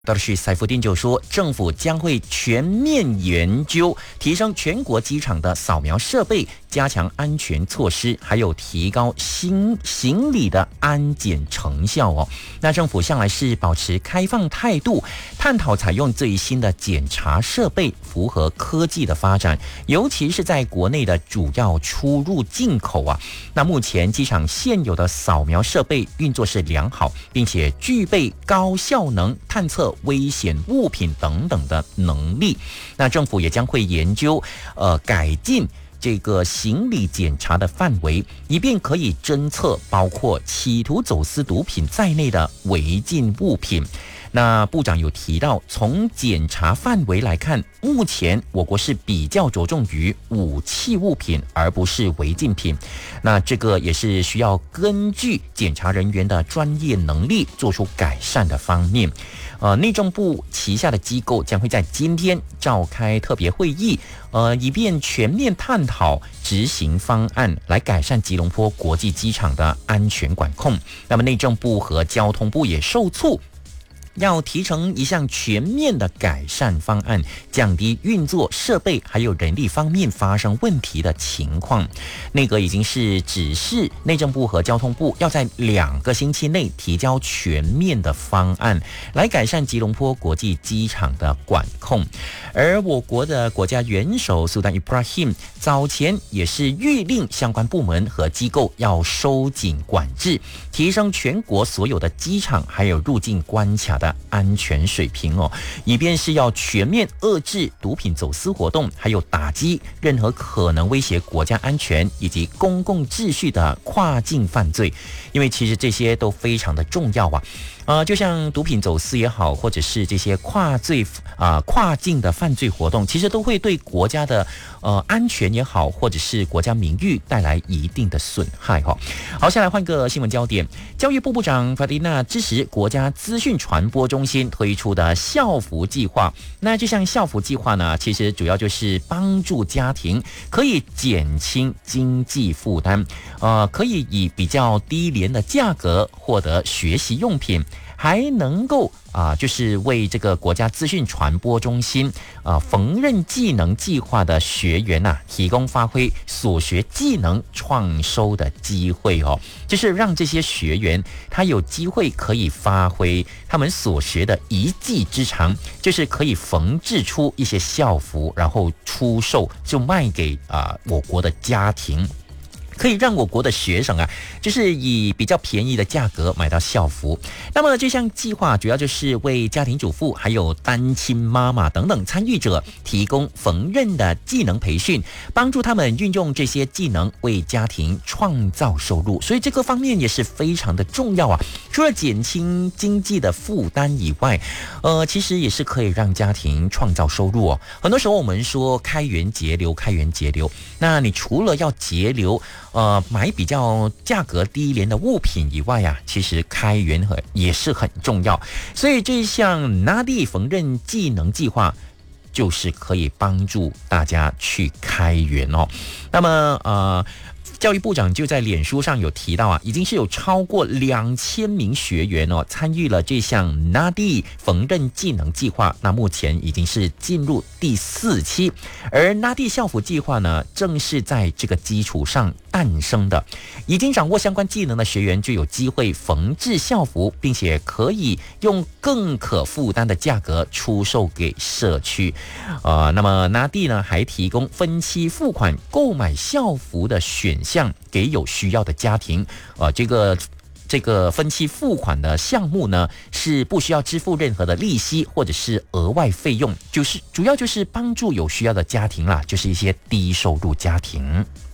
到的是赛夫丁就说，政府将会全面研究提升全国机场的扫描设备，加强安全措施，还有提高行李的安检成效哦。那政府向来是保持开放态度，探讨采用最新的检查设备，符合科技的发展，尤其是在国内的主要出入境口啊。那目前机场现有的扫描设备运作是良好，并且具备高效能探测危险物品等等的能力。那政府也将会研究改进这个行李检查的范围，以便可以侦测包括企图走私毒品在内的违禁物品。那部长有提到，从检查范围来看，目前我国是比较着重于武器物品，而不是违禁品。那这个也是需要根据检查人员的专业能力做出改善的方面。内政部旗下的机构将会在今天召开特别会议，以便全面探讨执行方案，来改善吉隆坡国际机场的安全管控。那么内政部和交通部也受促，要提成一项全面的改善方案，降低运作设备还有人力方面发生问题的情况。内阁已经是指示内政部和交通部要在2个星期内提交全面的方案，来改善吉隆坡国际机场的管控。而我国的国家元首苏丹伊布拉欣早前也是谕令相关部门和机构要收紧管制，提升全国所有的机场还有入境关卡的安全水平哦，以便是要全面遏制毒品走私活动，还有打击任何可能威胁国家安全以及公共秩序的跨境犯罪。因为其实这些都非常的重要啊。就像毒品走私也好，或者是这些跨境的犯罪活动，其实都会对国家的安全也好，或者是国家名誉带来一定的损害哈。好，下来换个新闻焦点，教育部部长法蒂娜支持国家资讯传播中心推出的校服计划。那这项校服计划呢，其实主要就是帮助家庭可以减轻经济负担，可以以比较低廉的价格获得学习用品，还能够就是为这个国家资讯传播中心缝纫技能计划的学员提供发挥所学技能创收的机会哦，就是让这些学员他有机会可以发挥他们所学的一技之长，就是可以缝制出一些校服，然后出售，就卖给我国的家庭。可以让我国的学生就是以比较便宜的价格买到校服。那么这项计划主要就是为家庭主妇还有单亲妈妈等等参与者提供缝纫的技能培训，帮助他们运用这些技能为家庭创造收入。所以这个方面也是非常的重要除了减轻经济的负担以外，其实也是可以让家庭创造收入很多时候我们说开源节流，那你除了要节流买比较价格低廉的物品以外其实开源也是很重要。所以这项 NADI 缝纫技能计划就是可以帮助大家去开源那么教育部长就在脸书上有提到已经是有超过2000名学员参与了这项 NADI 缝纫技能计划。那目前已经是进入第4期，而 NADI 校服计划呢，正是在这个基础上诞生的。已经掌握相关技能的学员就有机会缝制校服，并且可以用更可负担的价格出售给社区。那么 NADI 呢还提供分期付款购买校服的选项给有需要的家庭。这个分期付款的项目呢，是不需要支付任何的利息或者是额外费用，就是主要就是帮助有需要的家庭啦，就是一些低收入家庭。